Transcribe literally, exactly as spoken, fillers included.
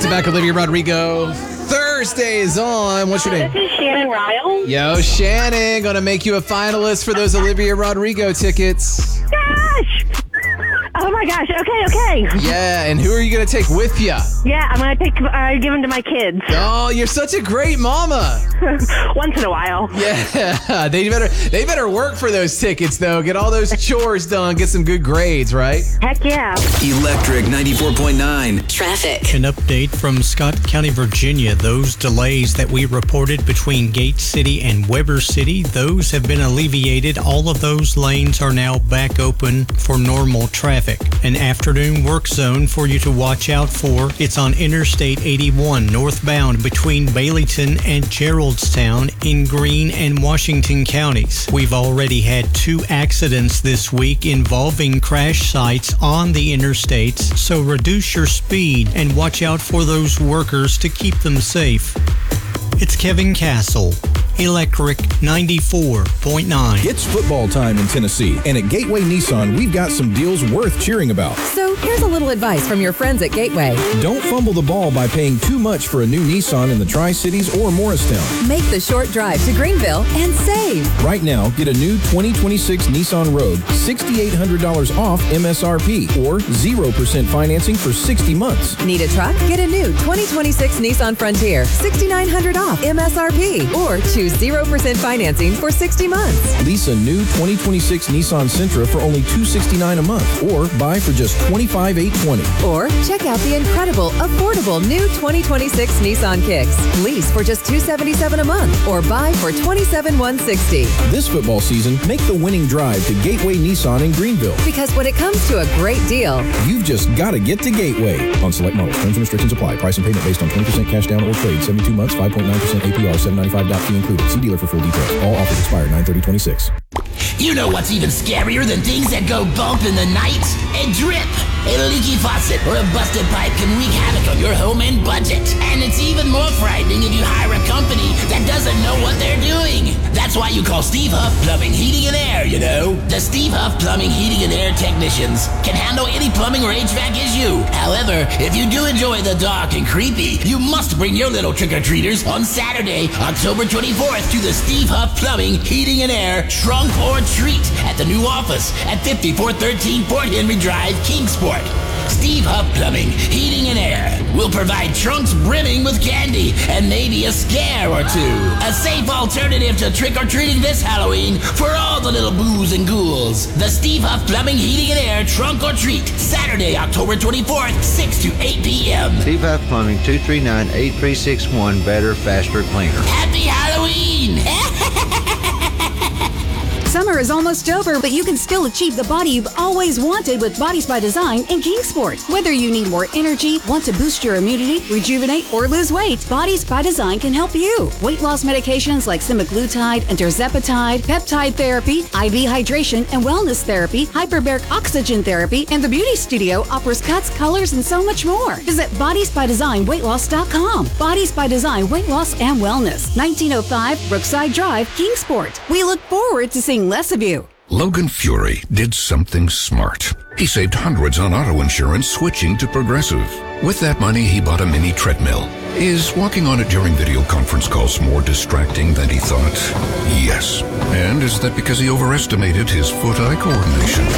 back, Olivia Rodrigo. Thursday is on. What's your name? This is Shannon Ryle. Yo, Shannon. Gonna make you a finalist for those Olivia Rodrigo tickets. Gosh! Oh my gosh. Okay, okay. Yeah, and who are you gonna take with you? Yeah, I'm going to take, uh, give them to my kids. Oh, you're such a great mama. Once in a while. Yeah, they better they better work for those tickets, though. Get all those chores done. Get some good grades, right? Heck yeah. Electric ninety-four point nine. Traffic. An update from Scott County, Virginia. Those delays that we reported between Gate City and Weber City, those have been alleviated. All of those lanes are now back open for normal traffic. An afternoon work zone for you to watch out for. It's on Interstate eighty-one northbound between Baileyton and Geraldstown in Greene and Washington counties. We've already had two accidents this week involving crash sites on the interstates, so reduce your speed and watch out for those workers to keep them safe. It's Kevin Castle, Electric ninety-four point nine. It's football time in Tennessee, and at Gateway Nissan, we've got some deals worth cheering about. So here's a little advice from your friends at Gateway. Don't fumble the ball by paying too much for a new Nissan in the Tri-Cities or Morristown. Make the short drive to Greenville and save. Right now, get a new twenty twenty-six Nissan Rogue, six thousand eight hundred dollars off M S R P, or zero percent financing for sixty months. Need a truck? Get a new twenty twenty-six Nissan Frontier, six thousand nine hundred dollars off M S R P, or choose zero percent financing for sixty months. Lease a new twenty twenty-six Nissan Sentra for only two hundred sixty-nine dollars a month, or buy for just twenty-five thousand eight hundred twenty dollars. Or check out the incredible, affordable new twenty twenty-six Nissan Kicks. Lease for just two hundred seventy-seven dollars a month, or buy for twenty-seven thousand one hundred sixty dollars. This football season, make the winning drive to Gateway Nissan in Greenville. Because when it comes to a great deal, you've just got to get to Gateway. On select models, terms and restrictions apply. Price and payment based on twenty percent cash down or trade. seventy-two months, five point nine percent A P R, seven hundred ninety-five dollars fee included. See dealer for full details. All offers expire nine thirty twenty-six. You know what's even scarier than things that go bump in the night? A drip! A leaky faucet or a busted pipe can wreak havoc on your home and budget. And it's even more frightening if you hire a company that doesn't know what they're doing. That's why you call Steve Huff Plumbing, Heating, and Air, you know. The Steve Huff Plumbing, Heating, and Air technicians can handle any plumbing or H V A C issue. However, if you do enjoy the dark and creepy, you must bring your little trick-or-treaters on Saturday, October twenty-fourth to the Steve Huff Plumbing, Heating, and Air Trunk or Treat at the new office at fifty-four thirteen Port Henry Drive, Kingsport. Steve Huff Plumbing, Heating, and Air will provide trunks brimming with candy and maybe a scare or two. A safe alternative to trick-or-treating this Halloween for all the little boos and ghouls. The Steve Huff Plumbing, Heating, and Air Trunk or Treat, Saturday, October twenty-fourth, six to eight p.m. Steve Huff Plumbing, two three nine, eight three six one, better, faster, cleaner. Happy Halloween! Summer is almost over, but you can still achieve the body you've always wanted with Bodies by Design in Kingsport. Whether you need more energy, want to boost your immunity, rejuvenate, or lose weight, Bodies by Design can help you. Weight loss medications like semaglutide, tirzepatide, peptide therapy, I V hydration and wellness therapy, hyperbaric oxygen therapy, and the Beauty Studio offers cuts, colors, and so much more. Visit bodies by design weight loss dot com. Bodies by Design Weight Loss and Wellness, nineteen oh five Brookside Drive, Kingsport. We look forward to seeing less of you. Logan Fury did something smart. He saved hundreds on auto insurance switching to Progressive. With that money, he bought a mini treadmill. Is walking on it during video conference calls more distracting than he thought? Yes. And is that because he overestimated his foot-eye coordination?